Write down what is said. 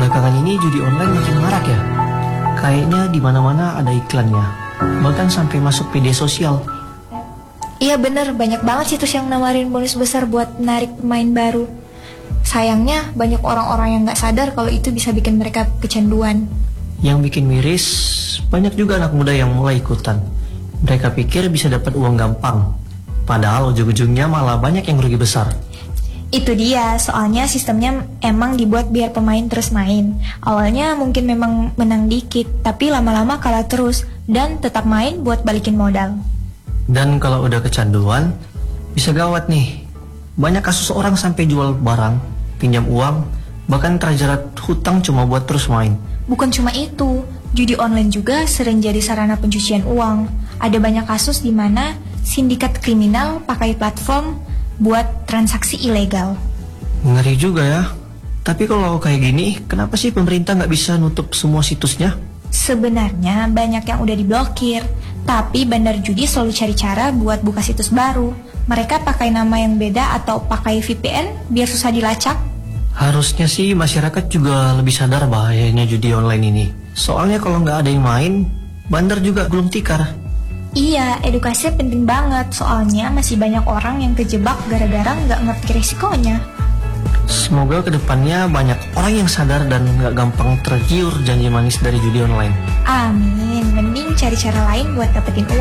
Belakangan ini judi online makin marak ya. Kayaknya di mana-mana ada iklannya. Bahkan sampai masuk media sosial. Iya bener, banyak banget situs yang nawarin bonus besar buat narik pemain baru. Sayangnya banyak orang-orang yang gak sadar kalau itu bisa bikin mereka kecanduan. Yang bikin miris, banyak juga anak muda yang mulai ikutan. Mereka pikir bisa dapat uang gampang. Padahal ujung-ujungnya malah banyak yang rugi besar. Itu dia, soalnya sistemnya emang dibuat biar pemain terus main. Awalnya mungkin memang menang dikit, tapi lama-lama kalah terus dan tetap main buat balikin modal. Dan kalau udah kecanduan, bisa gawat nih. Banyak kasus orang sampai jual barang, pinjam uang, bahkan terjerat hutang cuma buat terus main. Bukan cuma itu, judi online juga sering jadi sarana pencucian uang. Ada banyak kasus di mana sindikat kriminal pakai platform buat transaksi ilegal. Ngeri juga ya. Tapi kalau kayak gini, kenapa sih pemerintah nggak bisa nutup semua situsnya? Sebenarnya banyak yang udah diblokir, tapi bandar judi selalu cari cara buat buka situs baru. Mereka pakai nama yang beda atau pakai VPN biar susah dilacak. Harusnya sih masyarakat juga lebih sadar bahayanya judi online ini. Soalnya kalau nggak ada yang main, bandar juga gulung tikar. Iya, edukasi penting banget, soalnya masih banyak orang yang kejebak gara-gara nggak ngerti resikonya. Semoga kedepannya banyak orang yang sadar dan nggak gampang tergiur janji manis dari judi online. Amin, mending cari cara lain buat dapetin uang.